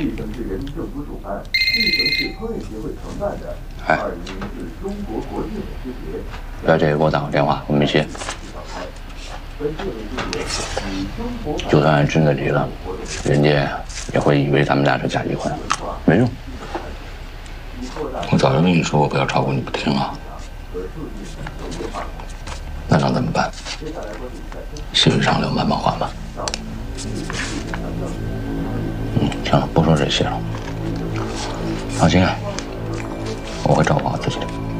哎，表姐给我打个电话，我没接。就算真的离了，人家也会以为咱们俩是假结婚，没用。我早就跟你说过不要照顾，你不听啊。那能怎么办？细水长流，慢慢还吧。行了，不说这些了。放心啊，我会照顾好自己的。